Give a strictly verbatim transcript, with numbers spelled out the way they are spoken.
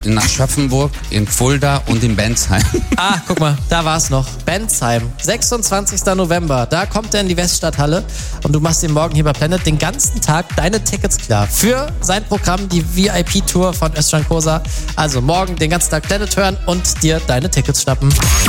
In Aschaffenburg, in Fulda und in Bensheim. Ah, guck mal, da war's noch. Bensheim, sechsundzwanzigster November. Da kommt er in die Weststadthalle und du machst ihm morgen hier bei Planet den ganzen Tag deine Tickets klar. Für sein Programm, die V I P-Tour von Özcan Kosa. Also morgen den ganzen Tag Planet hören und dir deine Tickets schnappen.